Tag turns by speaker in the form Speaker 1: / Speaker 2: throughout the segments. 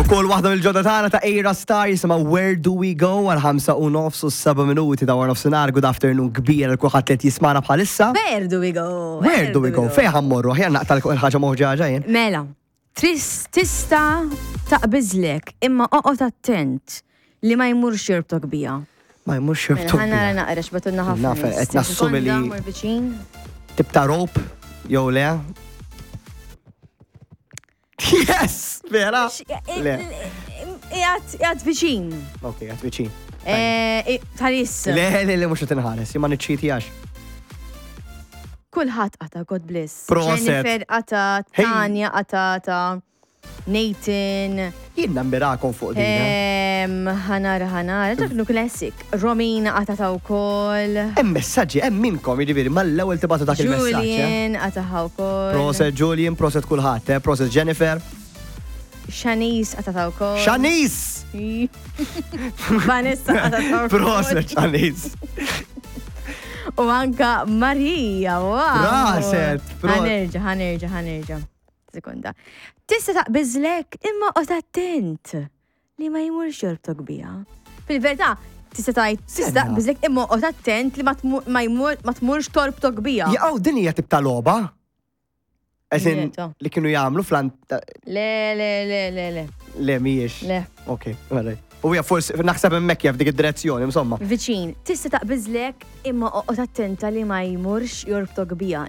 Speaker 1: U kull waħda mill-ġodda tagħna ta' Era Star jisimha Where Do We Go għal 5:09 u 7 minuti ta' Warnof Sinar. Good afternoon kbir għal kulħadd li jismana bħalissa.
Speaker 2: Where do we go?
Speaker 1: Where do we go? Fejn ħammorru? Ħjar naqtal ħaġa moħġaġa jien.
Speaker 2: Mela, tista taqbiżlek imma oqgħod attent li ma jmurx jorbtok bija.
Speaker 1: Ma jmurx jorbtok bija.
Speaker 2: Ħanna naqrax batunna ħafna.
Speaker 1: Nafel, qed nassumi li tibta rope jew le. Yes! Vera? Le.
Speaker 2: Jgħat viċin.
Speaker 1: Ok, għat viċin.
Speaker 2: Talis.
Speaker 1: Le, mux tinħares, jimma nitċitijax.
Speaker 2: Kulħat għata, God bless.
Speaker 1: Proset.
Speaker 2: Jennifer għata, Tanja għata, Nathan.
Speaker 1: Jien nambirakom fuq dina.
Speaker 2: ħanara, ġaknu klassik. Romina għata u kol.
Speaker 1: Messaġġi, minkom, jiġifieri mal-ewwel tibgħatu dak il-messaġġ.
Speaker 2: Julian għata u kol.
Speaker 1: Proset Julian, proset kulħadd, proset Jennifer.
Speaker 2: Shanice għata u kol.
Speaker 1: Shanice!
Speaker 2: Vanessa għata u kol.
Speaker 1: Proset Shanice.
Speaker 2: U anka Marija, wow.
Speaker 1: Proset.
Speaker 2: Ħanerġa. Sekonda. Tista taqbiżlek imma qod attent li ma jmurx jorbtok bija. Fil-verità, tista taqbiżlek imma qod attent li ma tmurx torbtok bija.
Speaker 1: Jaqgħu din hija tip ta' logħba. Eżin li kienu jagħmlu
Speaker 2: Le.
Speaker 1: Le mhijiex.
Speaker 2: Le.
Speaker 1: Okej, alright. U hija forsi naħseb hemmhekk f'dik id-direzzjoni, insomma.
Speaker 2: Viċin, tista taqbiżlek imma qod attenta li ma jmurx jorbtok bija.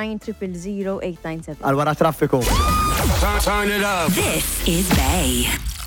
Speaker 2: 99 000 897.
Speaker 1: Għal wara traffiku.
Speaker 3: Turn it up.
Speaker 4: This is Bay.